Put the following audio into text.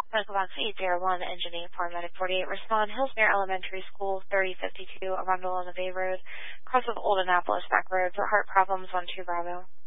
Medical Box 801, Engine 8, Paramedic 48, respond, Hillsmere Elementary School, 3052, Arundel on the Bay Road, cross of Old Annapolis Back Road, for heart problems, 12 Bravo.